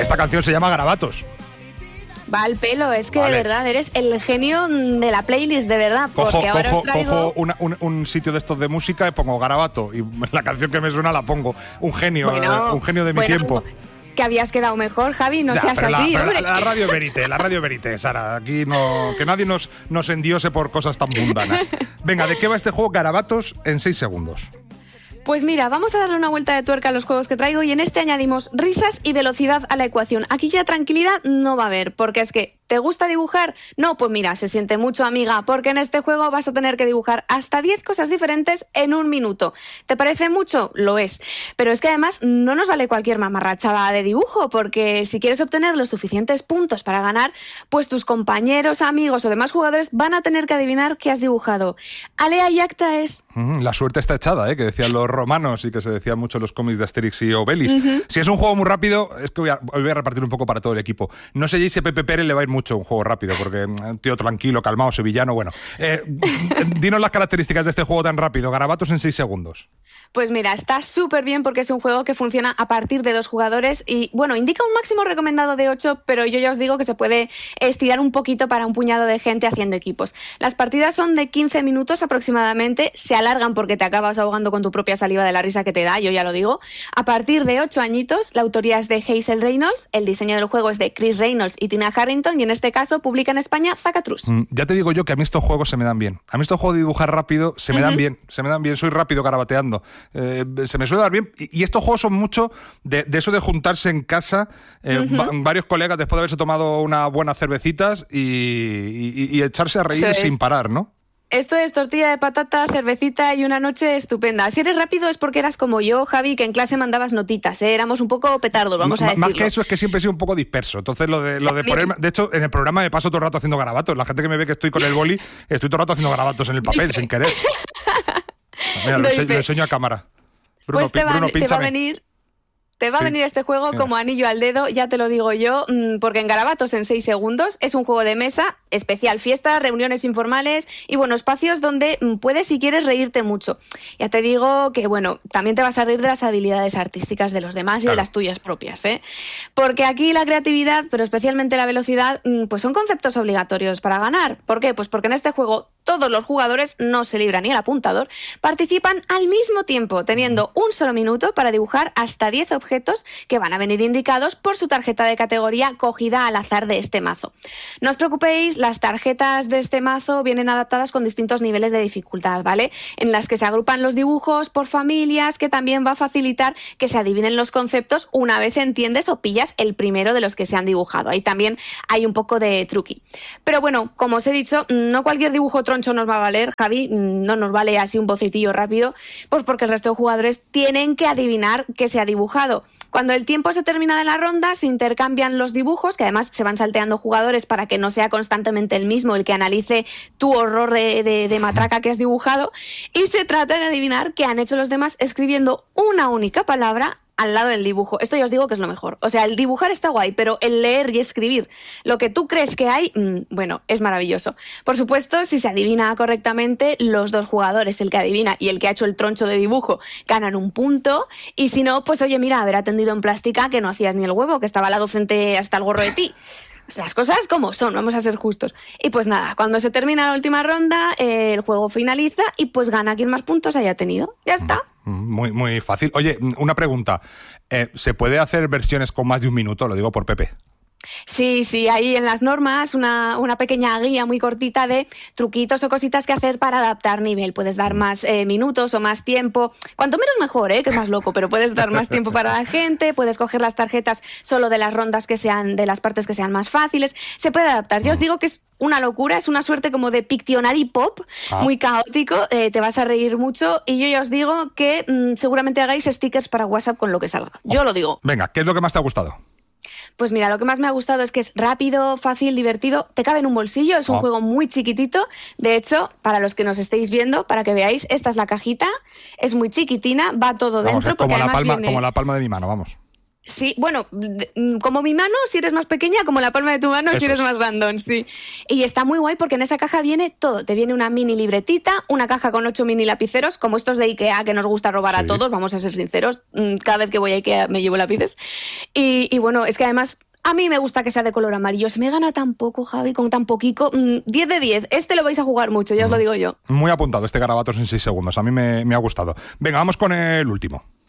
esta canción se llama Garabatos. Va al pelo, es que de verdad eres el genio de la playlist, de verdad. Porque ahora os traigo... Cojo un sitio de estos de música y pongo Garabato y la canción que me suena la pongo. Un genio de mi tiempo. Que habías quedado mejor, Javi, no seas así, hombre. La Radio Verité, Sara. Aquí no, que nadie nos endiose por cosas tan mundanas. Venga, ¿de qué va este juego Garabatos en 6 segundos? Pues mira, vamos a darle una vuelta de tuerca a los juegos que traigo y en este añadimos risas y velocidad a la ecuación. Aquí ya tranquilidad no va a haber, porque es que ¿te gusta dibujar? No, pues mira, se siente mucho, amiga, porque en este juego vas a tener que dibujar hasta 10 cosas diferentes en 1 minuto. ¿Te parece mucho? Lo es. Pero es que además no nos vale cualquier mamarrachada de dibujo, porque si quieres obtener los suficientes puntos para ganar, pues tus compañeros, amigos o demás jugadores van a tener que adivinar qué has dibujado. Alea y acta es... La suerte está echada, que decían los romanos y que se decían mucho en los cómics de Asterix y Obelix. Si es un juego muy rápido, es que voy a repartir un poco para todo el equipo. No sé si a Pepe Pérez le va a ir mucho un juego rápido, porque un tío tranquilo, calmado, sevillano, bueno. Dinos las características de este juego tan rápido, Garabatos en 6 segundos. Pues mira, está súper bien porque es un juego que funciona a partir de 2 jugadores y, bueno, indica un máximo recomendado de 8, pero yo ya os digo que se puede estirar un poquito para un puñado de gente haciendo equipos. Las partidas son de 15 minutos aproximadamente, se alargan porque te acabas ahogando con tu propia saliva de la risa que te da, yo ya lo digo. A partir de 8 añitos, la autoría es de Hazel Reynolds, el diseño del juego es de Chris Reynolds y Tina Harrington y en este caso publica en España Zacatrus. Ya te digo yo que a mí estos juegos se me dan bien. A mí estos juegos de dibujar rápido se me dan bien, soy rápido garabateando. Se me suele dar bien. Y estos juegos son mucho de eso de juntarse en casa, varios colegas después de haberse tomado unas buenas cervecitas y echarse a reír sin parar, ¿no? Esto es tortilla de patata, cervecita y una noche estupenda. Si eres rápido es porque eras como yo, Javi, que en clase mandabas notitas, ¿eh? Éramos un poco petardos, vamos a decirlo. Más que eso es que siempre he sido un poco disperso. Entonces lo de ponerme... De hecho, en el programa me paso todo el rato haciendo garabatos. La gente que me ve que estoy con el boli, estoy todo el rato haciendo garabatos en el papel, sin querer. Mira, lo enseño a cámara. Bruno, pues te va a venir... Te va a venir este juego como anillo al dedo, ya te lo digo yo, porque en Garabatos en 6 segundos es un juego de mesa, especial fiesta, reuniones informales y bueno, espacios donde puedes si quieres reírte mucho. Ya te digo que bueno, también te vas a reír de las habilidades artísticas de los demás y de las tuyas propias, ¿eh? Porque aquí la creatividad, pero especialmente la velocidad, pues son conceptos obligatorios para ganar. ¿Por qué? Pues porque en este juego todos los jugadores, no se libra ni el apuntador, participan al mismo tiempo, teniendo un solo minuto para dibujar hasta 10 objetos que van a venir indicados por su tarjeta de categoría cogida al azar de este mazo. No os preocupéis, las tarjetas de este mazo vienen adaptadas con distintos niveles de dificultad, ¿vale? En las que se agrupan los dibujos por familias, que también va a facilitar que se adivinen los conceptos una vez entiendes o pillas el primero de los que se han dibujado. Ahí también hay un poco de truqui. Pero bueno, como os he dicho, no cualquier dibujo troncho nos va a valer, Javi, no nos vale así un bocetillo rápido, pues porque el resto de jugadores tienen que adivinar qué se ha dibujado. Cuando el tiempo se termina de la ronda, se intercambian los dibujos, que además se van salteando jugadores para que no sea constantemente el mismo el que analice tu horror de matraca que has dibujado, y se trata de adivinar qué han hecho los demás escribiendo una única palabra al lado del dibujo. Esto ya os digo que es lo mejor. O sea, el dibujar está guay, pero el leer y escribir lo que tú crees que hay, bueno, es maravilloso. Por supuesto, si se adivina correctamente, los dos jugadores, el que adivina y el que ha hecho el troncho de dibujo, ganan un punto. Y si no, pues oye, mira, haber atendido en plástica que no hacías ni el huevo, que estaba la docente hasta el gorro de ti. Las cosas como son, vamos a ser justos. Y pues nada, cuando se termina la última ronda, el juego finaliza y pues gana quien más puntos haya tenido. Ya está. Muy, muy fácil. Oye, una pregunta. ¿Se puede hacer versiones con más de un minuto? Lo digo por Pepe. Sí, hay en las normas una pequeña guía muy cortita de truquitos o cositas que hacer para adaptar nivel. Puedes dar más minutos o más tiempo, cuanto menos mejor, que es más loco, pero puedes dar más tiempo para la gente, puedes coger las tarjetas solo de las rondas que sean, de las partes que sean más fáciles, se puede adaptar. Yo os digo que es una locura, es una suerte como de Pictionary Pop, muy caótico, te vas a reír mucho y yo ya os digo que seguramente hagáis stickers para WhatsApp con lo que salga. Yo lo digo. Venga, ¿qué es lo que más te ha gustado? Pues mira, lo que más me ha gustado es que es rápido, fácil, divertido, te cabe en un bolsillo, es un juego muy chiquitito. De hecho, para los que nos estéis viendo, para que veáis, esta es la cajita, es muy chiquitina, va todo dentro. Como la palma de mi mano, vamos. Sí, bueno, como mi mano si eres más pequeña, como la palma de tu mano si eres más grandón, sí. Y está muy guay porque en esa caja viene todo. Te viene una mini libretita, una caja con 8 mini lapiceros, como estos de Ikea que nos gusta robar a todos, vamos a ser sinceros. Cada vez que voy a Ikea me llevo lápices. Y bueno, es que además... A mí me gusta que sea de color amarillo. Se me gana tan poco, Javi, con tan poquito. 10 de 10. Este lo vais a jugar mucho, ya os lo digo yo. Muy apuntado este Garabatos en 6 segundos. A mí me ha gustado. Venga, vamos con el último.